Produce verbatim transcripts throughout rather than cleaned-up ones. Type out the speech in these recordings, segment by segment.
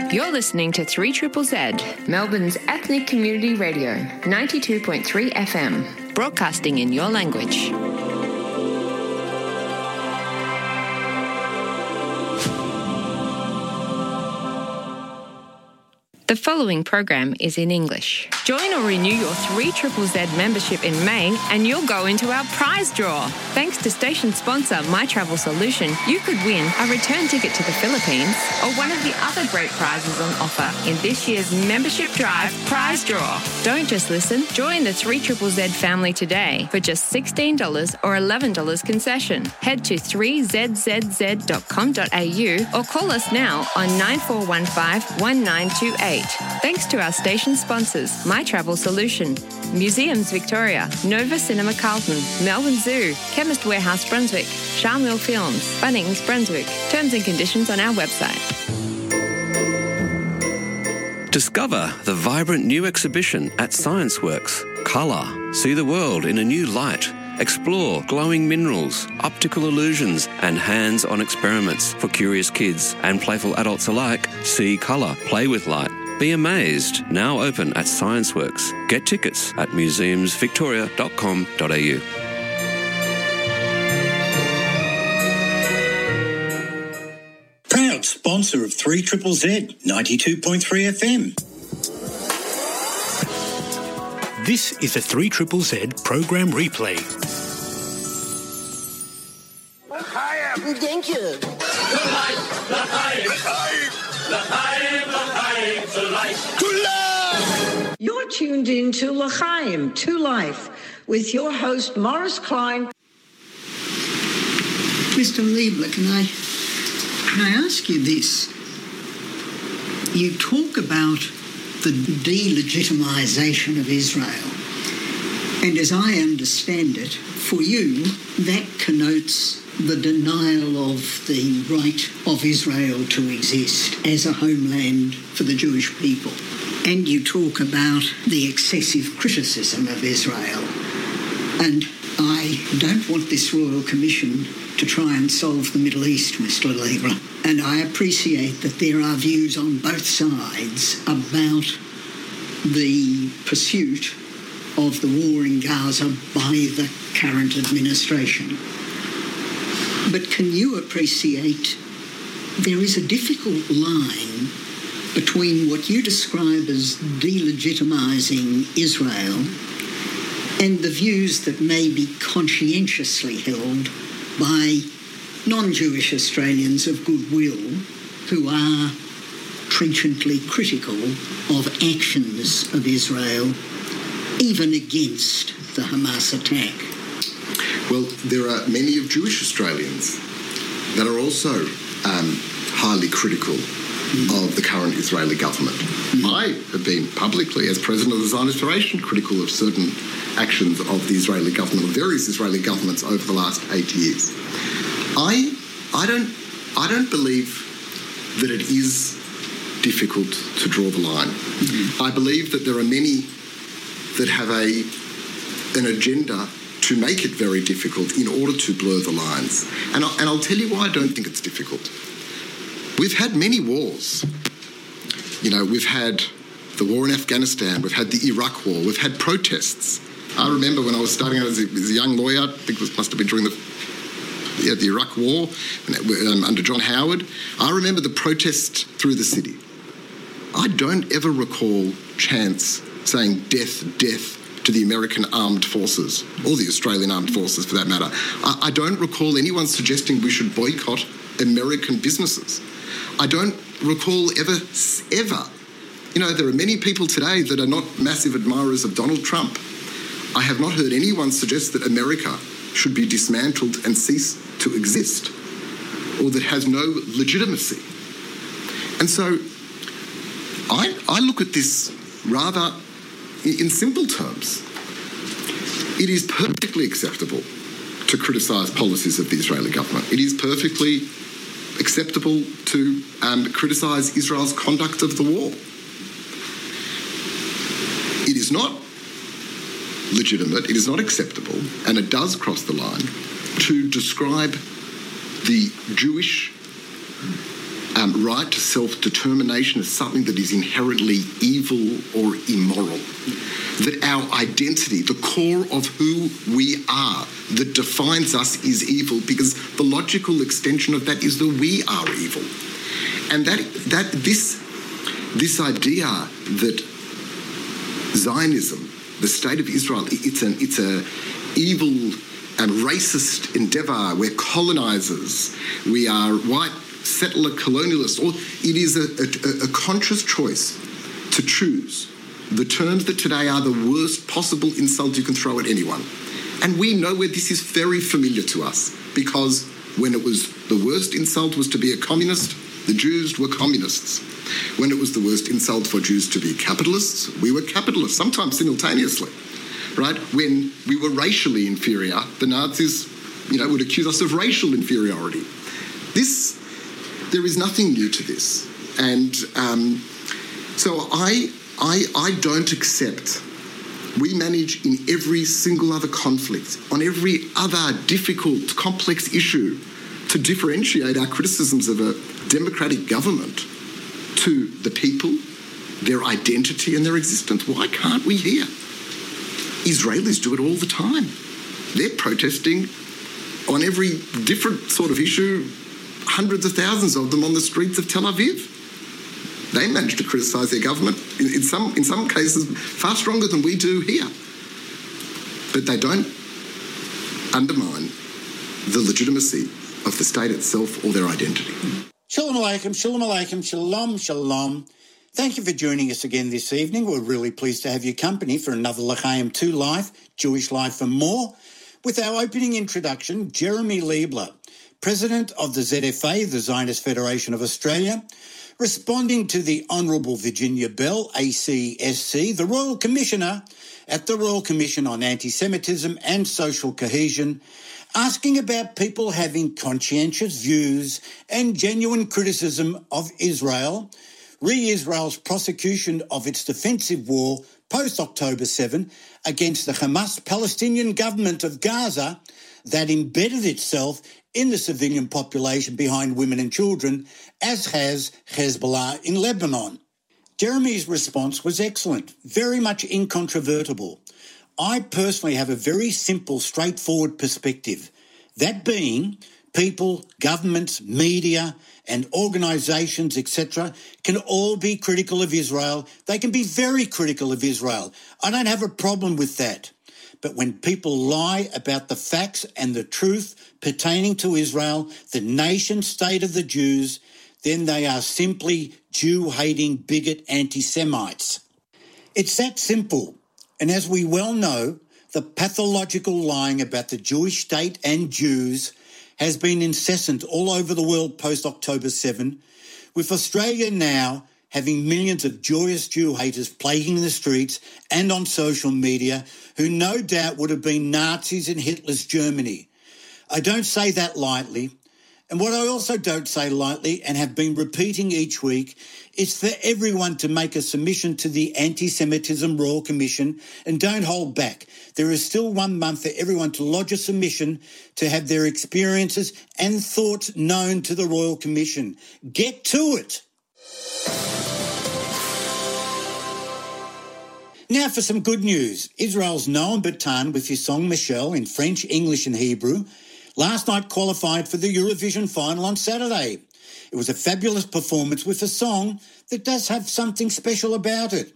You're listening to three triple Z, Melbourne's ethnic community radio, ninety-two point three F M, broadcasting in your language. The following program is in English. Join or renew your three triple Z membership in May and you'll go into our prize draw. Thanks to station sponsor My Travel Solution, you could win a return ticket to the Philippines or one of the other great prizes on offer in this year's Membership Drive prize draw. Don't just listen, join the three triple Z family today for just sixteen dollars or eleven dollars concession. Head to three z z z dot com dot a u or call us now on nine four one five, one nine two eight. Thanks to our station sponsors, My Travel Solution, Museums Victoria, Nova Cinema Carlton, Melbourne Zoo, Chemist Warehouse Brunswick, Charmwell Films, Bunnings Brunswick. Terms and conditions on our website. Discover the vibrant new exhibition at ScienceWorks. Colour. See the world in a new light. Explore glowing minerals, optical illusions, and hands-on experiments for curious kids and playful adults alike. See colour, play with light. Be amazed. Now open at ScienceWorks. Get tickets at museums victoria dot com dot a u. Proud sponsor of three triple Z, ninety-two point three F M. This is a three triple Z program replay. Thank you. You're tuned in to L'chaim, to Life, with your host, Morris Klein. Mister Liebler, can I, can I ask you this? You talk about the delegitimisation of Israel, and as I understand it, for you, that connotes the denial of the right of Israel to exist as a homeland for the Jewish people. And you talk about the excessive criticism of Israel. And I don't want this Royal Commission to try and solve the Middle East, Mister Lieber. And I appreciate that there are views on both sides about the pursuit of the war in Gaza by the current administration. But can you appreciate there is a difficult line between what you describe as delegitimising Israel and the views that may be conscientiously held by non-Jewish Australians of goodwill who are trenchantly critical of actions of Israel, even against the Hamas attack? Well, there are many of Jewish Australians that are also um, highly critical mm. of the current Israeli government. Mm. I have been publicly, as president of the Zionist Federation, critical of certain actions of the Israeli government, of various Israeli governments over the last eight years. I, I don't, I don't believe that it is difficult to draw the line. Mm. I believe that there are many that have a an agenda to make it very difficult in order to blur the lines. And, I, and I'll tell you why I don't think it's difficult. We've had many wars. You know, we've had the war in Afghanistan, we've had the Iraq war, we've had protests. I remember when I was starting out as a, as a young lawyer, I think it was, must have been during the, yeah, the Iraq war, um, under John Howard. I remember the protests through the city. I don't ever recall Chance saying death, death, to the American armed forces, or the Australian armed forces for that matter. I, I don't recall anyone suggesting we should boycott American businesses. I don't recall ever, ever, you know, there are many people today that are not massive admirers of Donald Trump. I have not heard anyone suggest that America should be dismantled and cease to exist, or that has no legitimacy. And so I, I look at this rather in simple terms. It is perfectly acceptable to criticise policies of the Israeli government. It is perfectly acceptable to um, criticise Israel's conduct of the war. It is not legitimate, it is not acceptable, and it does cross the line to describe the Jewish um, right to self-determination as something that is inherently evil or immoral. That our identity, the core of who we are, that defines us is evil, because the logical extension of that is that we are evil. And that that this, this idea that Zionism, the state of Israel, it's an it's a evil and racist endeavour. We're colonisers. We are white settler colonialists. Or it is a, a, a conscious choice to choose the terms that today are the worst possible insult you can throw at anyone. And we know where this is very familiar to us, because when it was the worst insult was to be a communist, the Jews were communists. When it was the worst insult for Jews to be capitalists, we were capitalists, sometimes simultaneously, right? When we were racially inferior, the Nazis, you know, would accuse us of racial inferiority. This, there is nothing new to this. And um, so I, I, I don't accept. We manage in every single other conflict, on every other difficult, complex issue, to differentiate our criticisms of a democratic government to the people, their identity and their existence. Why can't we here? Israelis do it all the time. They're protesting on every different sort of issue, hundreds of thousands of them on the streets of Tel Aviv. They manage to criticise their government, in, in some in some cases, far stronger than we do here. But they don't undermine the legitimacy of the state itself or their identity. Shalom Aleichem, Shalom Aleichem, Shalom, Shalom. Thank you for joining us again this evening. We're really pleased to have your company for another L'chaim two Life, Jewish Life and More, with our opening introduction, Jeremy Liebler, President of the Z F A, the Zionist Federation of Australia, responding to the Honourable Virginia Bell, A C S C, the Royal Commissioner at the Royal Commission on Anti-Semitism and Social Cohesion, asking about people having conscientious views and genuine criticism of Israel, re-Israel's prosecution of its defensive war post-October seventh against the Hamas-Palestinian government of Gaza that embedded itself in the civilian population behind women and children, as has Hezbollah in Lebanon. Jeremy's response was excellent, very much incontrovertible. I personally have a very simple, straightforward perspective, that being people, governments, media and organisations, et cetera, can all be critical of Israel. They can be very critical of Israel. I don't have a problem with that. But when people lie about the facts and the truth pertaining to Israel, the nation state of the Jews, then they are simply Jew-hating bigot anti-Semites. It's that simple. And as we well know, the pathological lying about the Jewish state and Jews has been incessant all over the world post-October seventh, with Australia now having millions of joyous Jew haters plaguing the streets and on social media who no doubt would have been Nazis in Hitler's Germany. I don't say that lightly. And what I also don't say lightly and have been repeating each week is for everyone to make a submission to the Anti-Semitism Royal Commission and don't hold back. There is still one month for everyone to lodge a submission to have their experiences and thoughts known to the Royal Commission. Get to it. Now for some good news. Israel's Noam Batan with his song Michelle in French, English and Hebrew last night qualified for the Eurovision final on Saturday. It was a fabulous performance with a song that does have something special about it.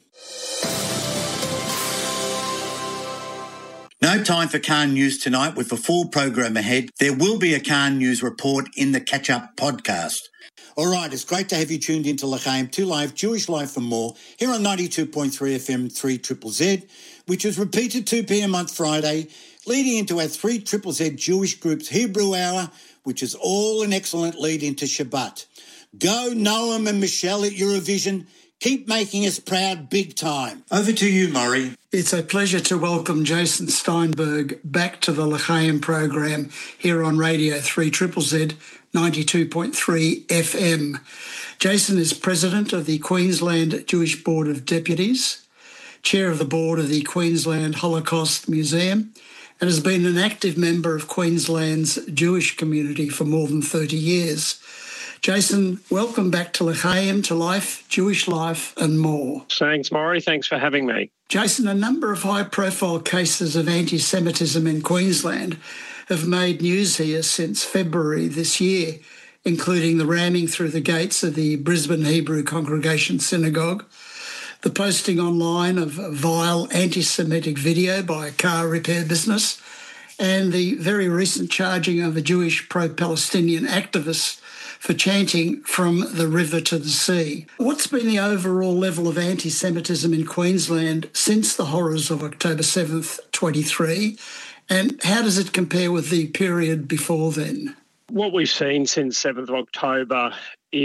No time for Khan News tonight with a full program ahead. There will be a Khan News report in the catch-up podcast. All right, it's great to have you tuned into L'chaim two Live, Jewish Life and More, here on ninety-two point three F M three Z Z Z, which is repeated two p.m. on Friday, leading into our three Z Z Z Jewish Group's Hebrew Hour, which is all an excellent lead into Shabbat. Go Noam and Michelle at Eurovision. Keep making us proud big time. Over to you, Murray. It's a pleasure to welcome Jason Steinberg back to the L'chaim program here on Radio three Z Z Z, ninety-two point three F M. Jason is President of the Queensland Jewish Board of Deputies, Chair of the Board of the Queensland Holocaust Museum, and has been an active member of Queensland's Jewish community for more than thirty years. Jason, welcome back to L'chaim, to Life, Jewish Life and More. Thanks, Maury. Thanks for having me. Jason, a number of high-profile cases of anti-Semitism in Queensland have made news here since February this year, including the ramming through the gates of the Brisbane Hebrew Congregation Synagogue, the posting online of a vile anti-Semitic video by a car repair business, and the very recent charging of a Jewish pro-Palestinian activist for chanting "from the river to the sea." What's been the overall level of anti-Semitism in Queensland since the horrors of October seventh, twenty-three, and how does it compare with the period before then? What we've seen since seventh of October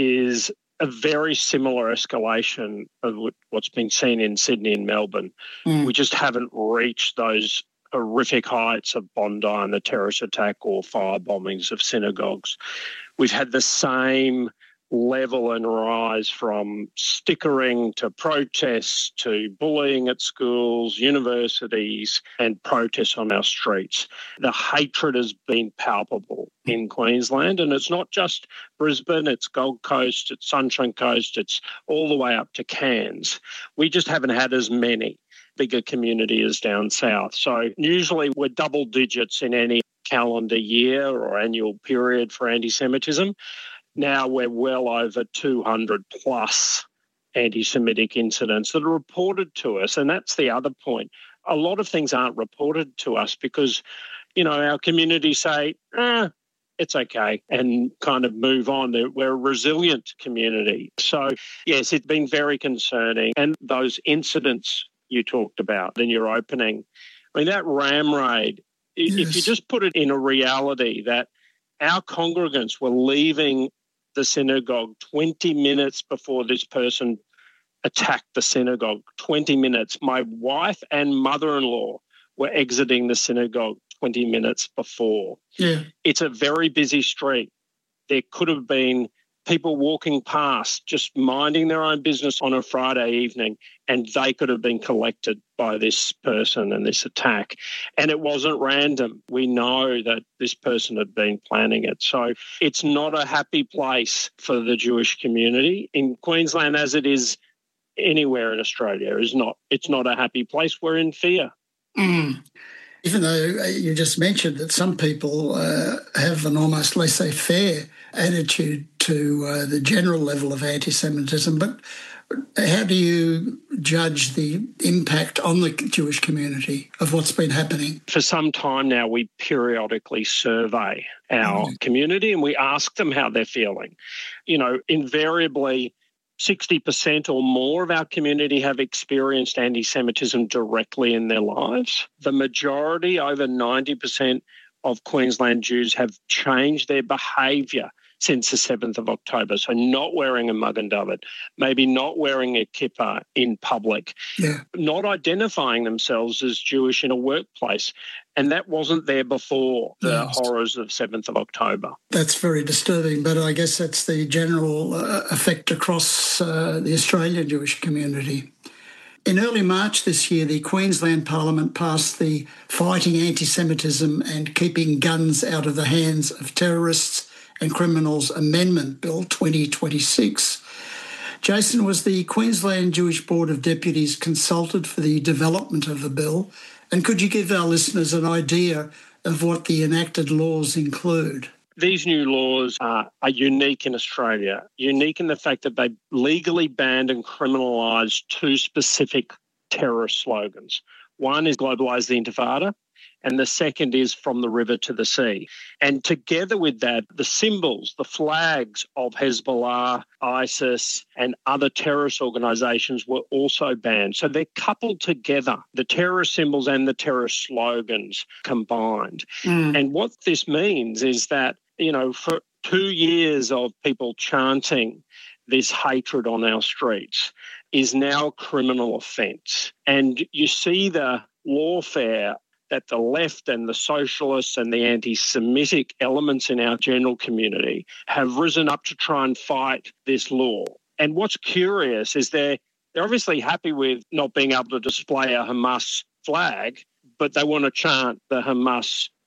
is a very similar escalation of what's been seen in Sydney and Melbourne. Mm. We just haven't reached those horrific heights of Bondi and the terrorist attack or fire bombings of synagogues. We've had the same level and rise from stickering to protests to bullying at schools, universities, and protests on our streets. The hatred has been palpable in Queensland, and it's not just Brisbane, it's Gold Coast, it's Sunshine Coast, it's all the way up to Cairns. We just haven't had as many. Bigger community as down south. So usually we're double digits in any calendar year or annual period for anti-Semitism. Now we're well over two hundred plus anti-Semitic incidents that are reported to us. And that's the other point. A lot of things aren't reported to us because, you know, our community say, ah, it's okay, and kind of move on. We're a resilient community. So, yes, it's been very concerning. And those incidents you talked about in your opening, I mean, that ram raid, yes. If you just put it in a reality that our congregants were leaving the synagogue twenty minutes before this person attacked the synagogue, twenty minutes. My wife and mother-in-law were exiting the synagogue twenty minutes before. Yeah. It's a very busy street. There could have been people walking past, just minding their own business on a Friday evening, and they could have been collected by this person and this attack. And it wasn't random. We know that this person had been planning it. So it's not a happy place for the Jewish community in Queensland, as it is anywhere in Australia. Is not. It's not a happy place. We're in fear. Mm. Even though you just mentioned that some people uh, have an almost laissez-faire attitude to uh, the general level of anti-Semitism, but how do you judge the impact on the Jewish community of what's been happening? For some time now, we periodically survey our mm. community and we ask them how they're feeling. You know, invariably, sixty percent or more of our community have experienced anti-Semitism directly in their lives. The majority, over ninety percent of Queensland Jews, have changed their behaviour since the seventh of October. So not wearing a Magen David, maybe not wearing a kippah in public, yeah. not identifying themselves as Jewish in a workplace. And that wasn't there before the yes. horrors of seventh of October. That's very disturbing, but I guess that's the general uh, effect across uh, the Australian Jewish community. In early March this year, the Queensland Parliament passed the Fighting Anti-Semitism and Keeping Guns Out of the Hands of Terrorists and Criminals Amendment Bill twenty twenty-six. Jason, was the Queensland Jewish Board of Deputies consulted for the development of the bill? And could you give our listeners an idea of what the enacted laws include? These new laws are, are unique in Australia, unique in the fact that they legally banned and criminalised two specific terrorist slogans. One is Globalise the Intifada, and the second is From the River to the Sea. And together with that, the symbols, the flags of Hezbollah, ISIS and other terrorist organisations were also banned. So they're coupled together, the terrorist symbols and the terrorist slogans combined. Mm. And what this means is that, you know, for two years of people chanting this hatred on our streets is now a criminal offence. And you see the lawfare that the left and the socialists and the anti-Semitic elements in our general community have risen up to try and fight this law. And what's curious is they're, they're obviously happy with not being able to display a Hamas flag, but they want to chant the Hamas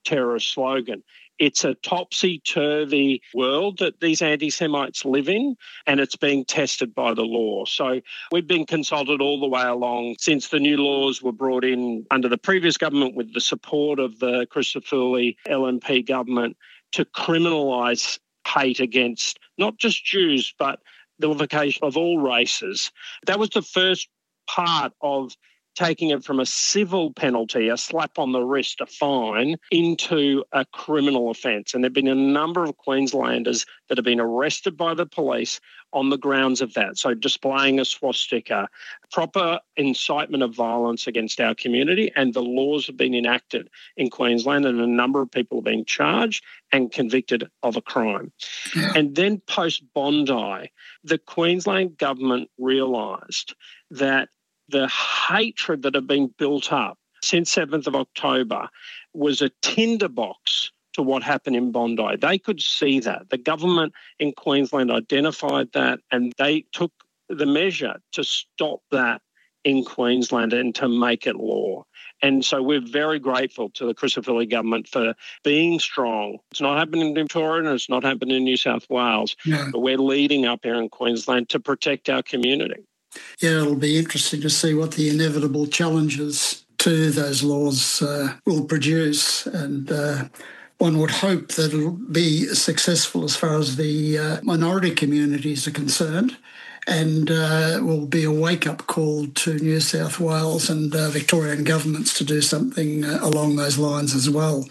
terrorist slogan. It's a topsy-turvy world that these anti-Semites live in, and it's being tested by the law. So we've been consulted all the way along since the new laws were brought in under the previous government with the support of the Christodoulou L N P government to criminalise hate against not just Jews, but the vilification of all races. That was the first part of taking it from a civil penalty, a slap on the wrist, a fine, into a criminal offence. And there have been a number of Queenslanders that have been arrested by the police on the grounds of that. So displaying a swastika, proper incitement of violence against our community, and the laws have been enacted in Queensland, and a number of people have been charged and convicted of a crime. Yeah. And then post-Bondi, the Queensland government realised that the hatred that had been built up since seventh of October was a tinderbox to what happened in Bondi. They could see that. The government in Queensland identified that, and they took the measure to stop that in Queensland and to make it law. And so we're very grateful to the Christodoulou government for being strong. It's not happening in Victoria and it's not happening in New South Wales, no. But we're leading up here in Queensland to protect our community. Yeah, it'll be interesting to see what the inevitable challenges to those laws uh, will produce, and uh, one would hope that it'll be successful as far as the uh, minority communities are concerned, and uh, will be a wake-up call to New South Wales and uh, Victorian governments to do something uh, along those lines as well.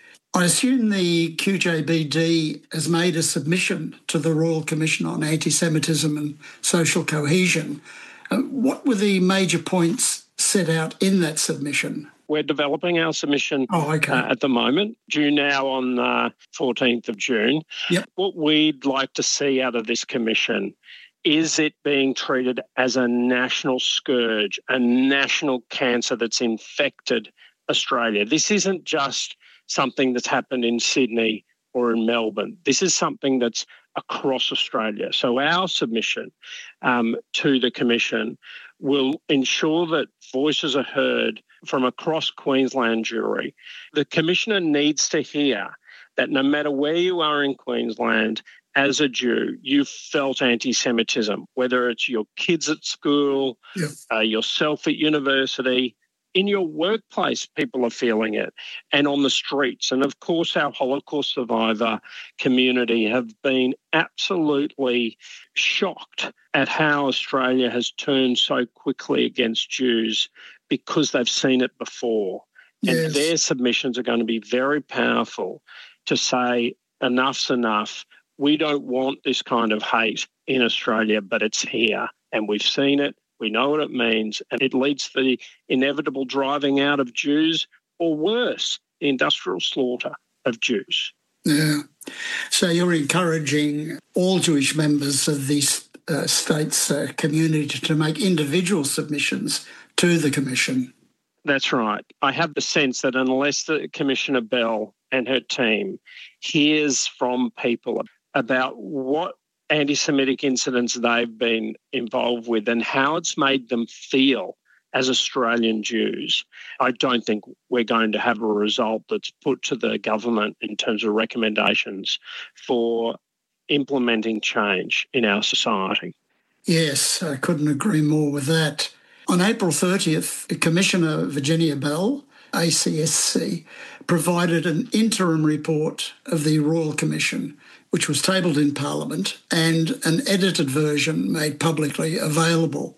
I assume the Q J B D has made a submission to the Royal Commission on Anti-Semitism and Social Cohesion. Uh, what were the major points set out in that submission? We're developing our submission oh, okay. uh, at the moment, due now on the uh, fourteenth of June. Yep. What we'd like to see out of this commission is it being treated as a national scourge, a national cancer that's infected Australia. This isn't just something that's happened in Sydney or in Melbourne. This is something that's across Australia. So our submission um, to the Commission will ensure that voices are heard from across Queensland Jewry. The Commissioner needs to hear that no matter where you are in Queensland, as a Jew, you've felt anti-Semitism, whether it's your kids at school, yeah. uh, yourself at university, in your workplace, people are feeling it, and on the streets. And of course, our Holocaust survivor community have been absolutely shocked at how Australia has turned so quickly against Jews because they've seen it before. Yes. And their submissions are going to be very powerful to say, enough's enough. We don't want this kind of hate in Australia, but it's here, and we've seen it. We know what it means, and it leads to the inevitable driving out of Jews, or worse, the industrial slaughter of Jews. Yeah. So you're encouraging all Jewish members of these uh, states' uh, community to make individual submissions to the Commission. That's right. I have the sense that unless the Commissioner Bell and her team hears from people about what anti-Semitic incidents they've been involved with and how it's made them feel as Australian Jews, I don't think we're going to have a result that's put to the government in terms of recommendations for implementing change in our society. Yes, I couldn't agree more with that. On April thirtieth, Commissioner Virginia Bell, A C S C, provided an interim report of the Royal Commission, which was tabled in Parliament, and an edited version made publicly available.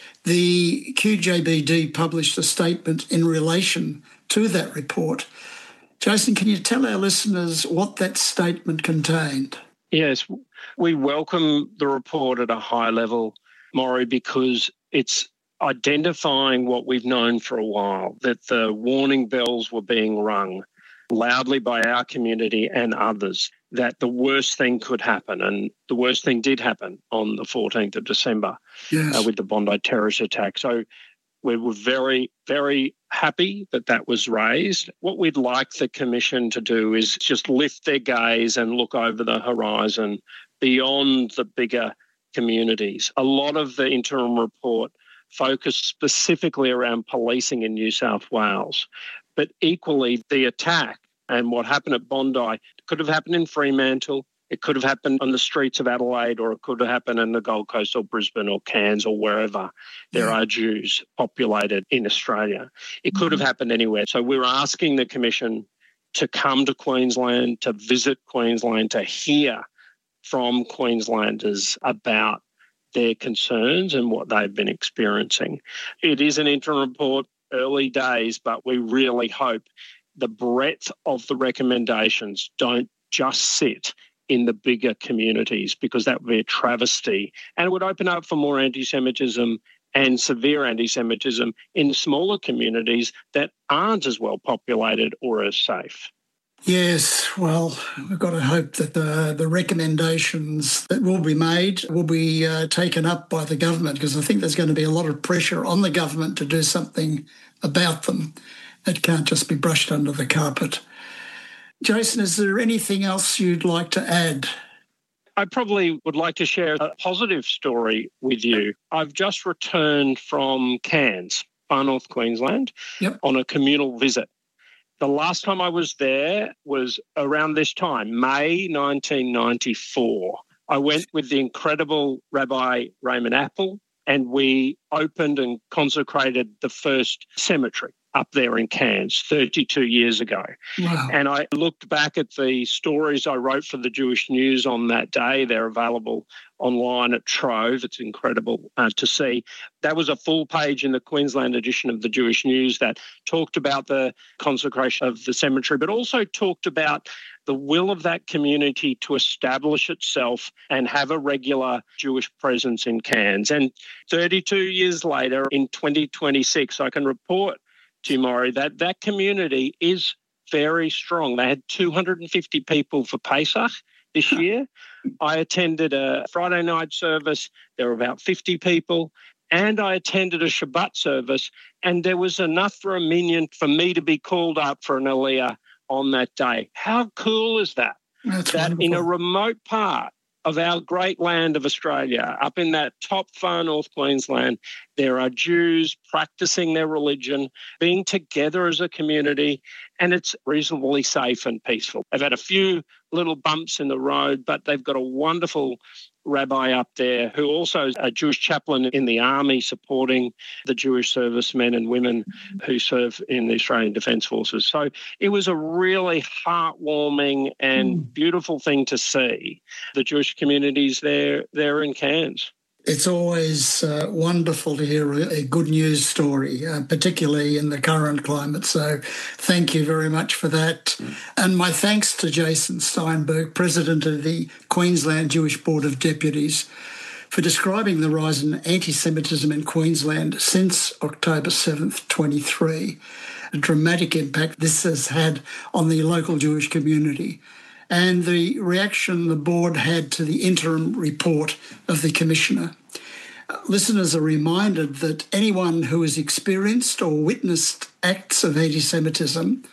The Q J B D published a statement in relation to that report. Jason, can you tell our listeners what that statement contained? Yes, we welcome the report at a high level, Maury, because it's identifying what we've known for a while, that the warning bells were being rung loudly by our community and others, that the worst thing could happen. And the worst thing did happen on the fourteenth of December yes. uh, with the Bondi terrorist attack. So we were very, very happy that that was raised. What we'd like the Commission to do is just lift their gaze and look over the horizon beyond the bigger communities. A lot of the interim report focused specifically around policing in New South Wales, but equally the attack And what happened at Bondi could have happened in Fremantle, it could have happened on the streets of Adelaide, or it could have happened in the Gold Coast or Brisbane or Cairns or wherever there yeah. are Jews populated in Australia. It could mm-hmm. have happened anywhere. So we're asking the Commission to come to Queensland, to visit Queensland, to hear from Queenslanders about their concerns and what they've been experiencing. It is an interim report, early days, but we really hope the breadth of the recommendations don't just sit in the bigger communities, because that would be a travesty, and it would open up for more anti-Semitism and severe anti-Semitism in smaller communities that aren't as well populated or as safe. Yes, well, we've got to hope that the, the recommendations that will be made will be uh, taken up by the government, because I think there's going to be a lot of pressure on the government to do something about them. It can't just be brushed under the carpet. Jason, is there anything else you'd like to add? I probably would like to share a positive story with you. I've just returned from Cairns, far north Queensland, yep. on a communal visit. The last time I was there was around this time, May nineteen ninety-four. I went with the incredible Rabbi Raymond Apple, and we opened and consecrated the first cemetery up there in Cairns thirty-two years ago. Wow. And I looked back at the stories I wrote for the Jewish News on that day. They're available online at Trove. It's incredible uh, to see. That was a full page in the Queensland edition of the Jewish News that talked about the consecration of the cemetery, but also talked about the will of that community to establish itself and have a regular Jewish presence in Cairns. And thirty-two years later, in twenty twenty-six, I can report to you, Maury, that that community is very strong. They had two hundred fifty people for Pesach this year. I attended a Friday night service. There were about fifty people. And I attended a Shabbat service, and there was enough for a minyan for me to be called up for an Aliyah on that day. How cool is that? That's that wonderful. In a remote part of our great land of Australia, up in that top far north Queensland, there are Jews practicing their religion, being together as a community, and it's reasonably safe and peaceful. They've had a few little bumps in the road, but they've got a wonderful rabbi up there who also is a Jewish chaplain in the army supporting the Jewish servicemen and women who serve in the Australian Defence Forces. So it was a really heartwarming and mm. beautiful thing to see. The Jewish communities there, there in Cairns. It's always uh, wonderful to hear a good news story, uh, particularly in the current climate. So thank you very much for that. Mm. And my thanks to Jason Steinberg, President of the Queensland Jewish Board of Deputies, for describing the rise in anti-Semitism in Queensland since October seventh, twenty-three, a dramatic impact this has had on the local Jewish community, and the reaction the board had to the interim report of the Commissioner. Listeners are reminded that anyone who has experienced or witnessed acts of anti-Semitism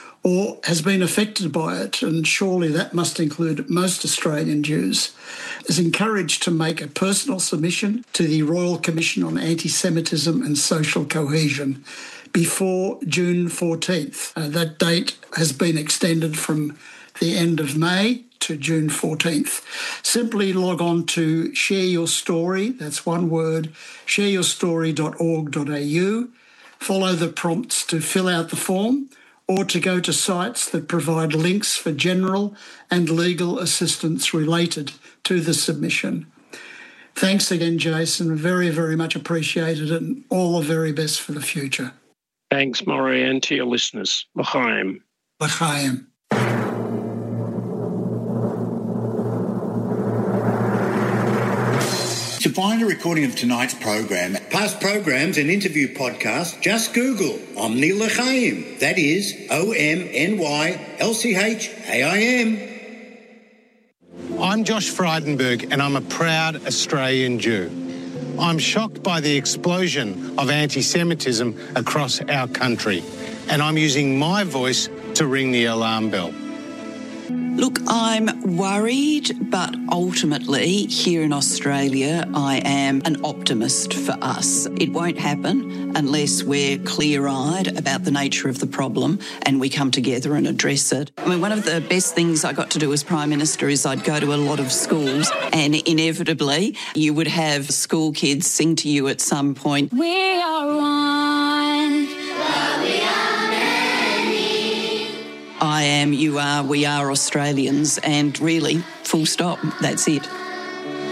or has been affected by it, and surely that must include most Australian Jews, is encouraged to make a personal submission to the Royal Commission on Anti-Semitism and Social Cohesion before June fourteenth. Uh, that date has been extended from the end of May to June fourteenth. Simply log on to Share Your Story, that's one word, share your story dot org dot a u, follow the prompts to fill out the form, or to go to sites that provide links for general and legal assistance related to the submission. Thanks again, Jason. Very, very much appreciated, and all the very best for the future. Thanks, Maury, and to your listeners. L'chaim. L'chaim. To find a recording of tonight's program, past programs and interview podcasts, just Google Omni L'chaim. That is O M N Y L C H A I M. I'm Josh Frydenberg, and I'm a proud Australian Jew. I'm shocked by the explosion of anti-Semitism across our country, and I'm using my voice to ring the alarm bell. Look, I'm worried, but ultimately here in Australia, I am an optimist for us. It won't happen unless we're clear-eyed about the nature of the problem and we come together and address it. I mean, one of the best things I got to do as Prime Minister is I'd go to a lot of schools and inevitably you would have school kids sing to you at some point, "We are one, but we are many. I am, you are, we are Australians, and really, full stop, that's it.